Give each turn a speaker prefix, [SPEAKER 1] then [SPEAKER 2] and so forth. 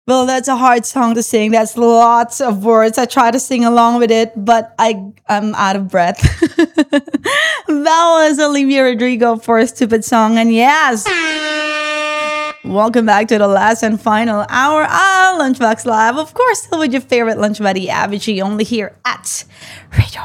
[SPEAKER 1] Well, that's a hard song to sing. That's lots of words. I try to sing along with it, but I'm out of breath. That was Olivia Rodrigo for a stupid song. And yes, welcome back to the last and final hour of Lunchbox Live. Of course, still with your favorite lunch buddy, Abby G, only here at Radio